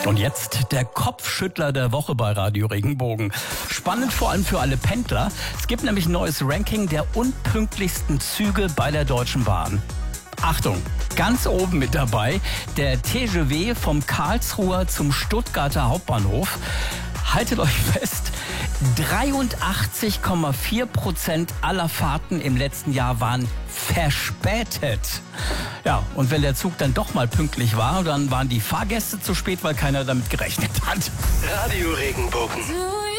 Und jetzt der Kopfschüttler der Woche bei Radio Regenbogen. Spannend vor allem für alle Pendler. Es gibt nämlich ein neues Ranking der unpünktlichsten Züge bei der Deutschen Bahn. Achtung, ganz oben mit dabei der TGV vom Karlsruher zum Stuttgarter Hauptbahnhof. Haltet euch fest, 83,4% aller Fahrten im letzten Jahr waren verspätet. Ja, und wenn der Zug dann doch mal pünktlich war, dann waren die Fahrgäste zu spät, weil keiner damit gerechnet hat. Radio Regenbogen.